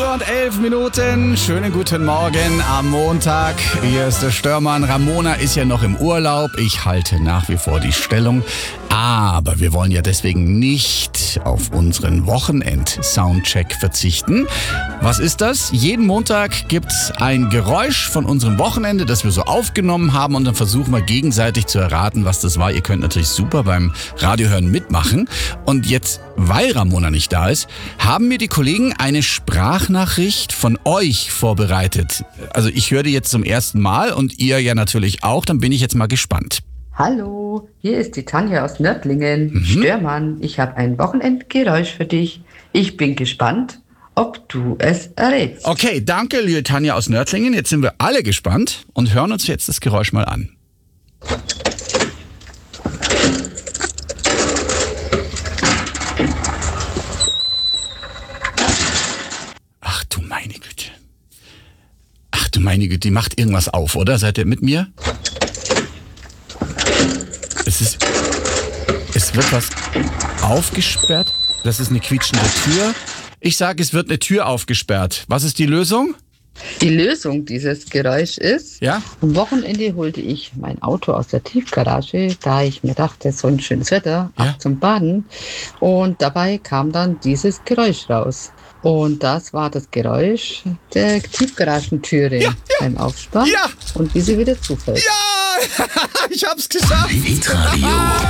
8:11. Schönen guten Morgen am Montag. Hier ist der Störmann. Ramona ist ja noch im Urlaub. Ich halte nach wie vor die Stellung. Aber wir wollen ja deswegen nicht auf unseren Wochenend-Soundcheck verzichten. Was ist das? Jeden Montag gibt's ein Geräusch von unserem Wochenende, das wir so aufgenommen haben, und dann versuchen wir gegenseitig zu erraten, was das war. Ihr könnt natürlich super beim Radiohören mitmachen. Und jetzt, weil Ramona nicht da ist, haben mir die Kollegen eine Sprachnachricht von euch vorbereitet. Also ich höre die jetzt zum ersten Mal und ihr ja natürlich auch. Dann bin ich jetzt mal gespannt. Hallo, hier ist die Tanja aus Nördlingen. Störmann, ich habe ein Wochenendgeräusch für dich. Ich bin gespannt, ob du es errätst. Okay, danke, liebe Tanja aus Nördlingen. Jetzt sind wir alle gespannt und hören uns jetzt das Geräusch mal an. Ach du meine Güte. Ach du meine Güte, die macht irgendwas auf, oder? Seid ihr mit mir? Es wird was aufgesperrt. Das ist eine quietschende Tür. Ich sage, es wird eine Tür aufgesperrt. Was ist die Lösung? Die Lösung dieses Geräuschs ist, Ja? am Wochenende holte ich mein Auto aus der Tiefgarage, da ich mir dachte, so ein schönes Wetter, Ja. ab zum Baden. Und dabei kam dann dieses Geräusch raus. Und das war das Geräusch der Tiefgaragentüre beim Aufsperren Ja. und wie sie wieder zufällt. Ja! Ich hab's geschafft! Hitradio.